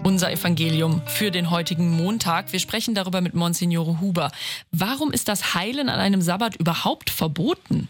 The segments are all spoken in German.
unser Evangelium für den heutigen Montag. Wir sprechen darüber mit Monsignore Huber. Warum ist das Heilen an einem Sabbat überhaupt verboten?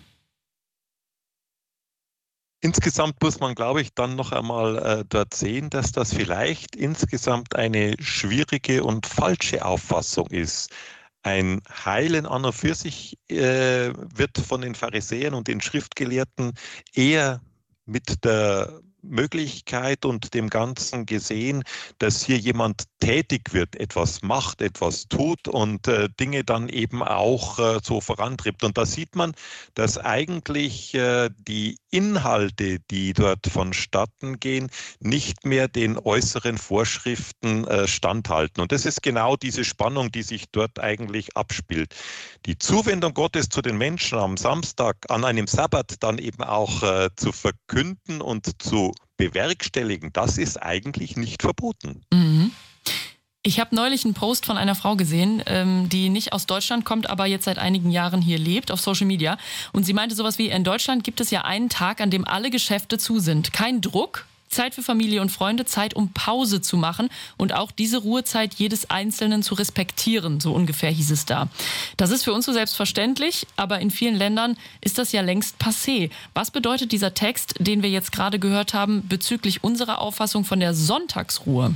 Insgesamt muss man, glaube ich, dann noch einmal dort sehen, dass das vielleicht insgesamt eine schwierige und falsche Auffassung ist. Ein Heilen an und für sich wird von den Pharisäern und den Schriftgelehrten eher mit der Möglichkeit und dem Ganzen gesehen, dass hier jemand tätig wird, etwas macht, etwas tut und Dinge dann eben auch so vorantreibt. Und da sieht man, dass eigentlich die Inhalte, die dort vonstatten gehen, nicht mehr den äußeren Vorschriften standhalten. Und das ist genau diese Spannung, die sich dort eigentlich abspielt. Die Zuwendung Gottes zu den Menschen am Samstag, an einem Sabbat dann eben auch zu verkünden und zu bewerkstelligen, das ist eigentlich nicht verboten. Mhm. Ich habe neulich einen Post von einer Frau gesehen, die nicht aus Deutschland kommt, aber jetzt seit einigen Jahren hier lebt, auf Social Media. Und sie meinte sowas wie, in Deutschland gibt es ja einen Tag, an dem alle Geschäfte zu sind. Kein Druck, Zeit für Familie und Freunde, Zeit, um Pause zu machen und auch diese Ruhezeit jedes Einzelnen zu respektieren, so ungefähr hieß es da. Das ist für uns so selbstverständlich, aber in vielen Ländern ist das ja längst passé. Was bedeutet dieser Text, den wir jetzt gerade gehört haben, bezüglich unserer Auffassung von der Sonntagsruhe?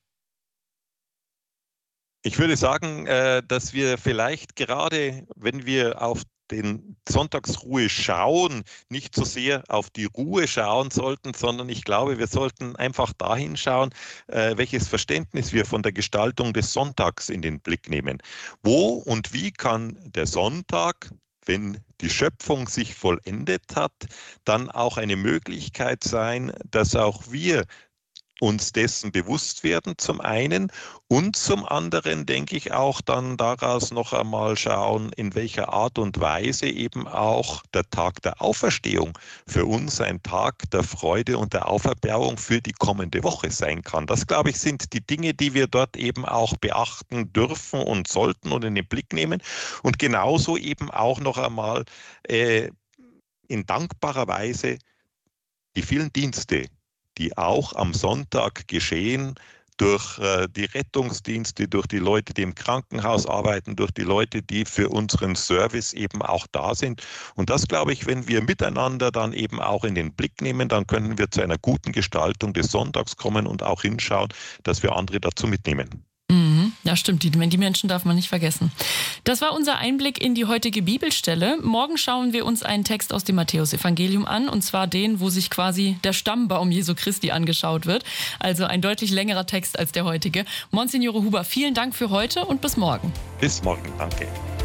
Ich würde sagen, dass wir vielleicht gerade, wenn wir auf den Sonntagsruhe schauen, nicht so sehr auf die Ruhe schauen sollten, sondern ich glaube, wir sollten einfach dahin schauen, welches Verständnis wir von der Gestaltung des Sonntags in den Blick nehmen. Wo und wie kann der Sonntag, wenn die Schöpfung sich vollendet hat, dann auch eine Möglichkeit sein, dass auch wir uns dessen bewusst werden zum einen und zum anderen, denke ich, auch dann daraus noch einmal schauen, in welcher Art und Weise eben auch der Tag der Auferstehung für uns ein Tag der Freude und der Auferbauung für die kommende Woche sein kann. Das, glaube ich, sind die Dinge, die wir dort eben auch beachten dürfen und sollten und in den Blick nehmen und genauso eben auch noch einmal in dankbarer Weise die vielen Dienste, die auch am Sonntag geschehen, durch die Rettungsdienste, durch die Leute, die im Krankenhaus arbeiten, durch die Leute, die für unseren Service eben auch da sind. Und das, glaube ich, wenn wir miteinander dann eben auch in den Blick nehmen, dann können wir zu einer guten Gestaltung des Sonntags kommen und auch hinschauen, dass wir andere dazu mitnehmen. Ja, stimmt. Die Menschen darf man nicht vergessen. Das war unser Einblick in die heutige Bibelstelle. Morgen schauen wir uns einen Text aus dem Matthäusevangelium an, und zwar den, wo sich quasi der Stammbaum Jesu Christi angeschaut wird. Also ein deutlich längerer Text als der heutige. Monsignore Huber, vielen Dank für heute und bis morgen. Bis morgen, danke.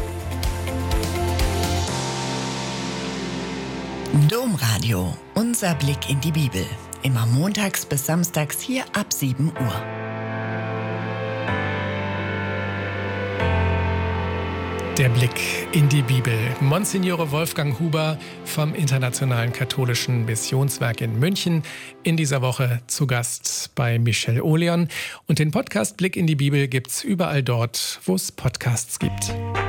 Domradio, unser Blick in die Bibel. Immer montags bis samstags hier ab 7 Uhr. Der Blick in die Bibel. Monsignore Wolfgang Huber vom Internationalen Katholischen Missionswerk in München. In dieser Woche zu Gast bei Michel Olion. Und den Podcast Blick in die Bibel gibt's überall dort, wo es Podcasts gibt.